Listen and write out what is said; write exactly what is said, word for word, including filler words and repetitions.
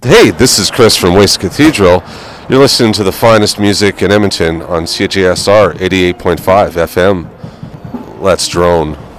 Hey, this is Chris from Waste Cathedral. You're listening to the finest music in Edmonton on C J S R eighty-eight point five F M. Let's drone.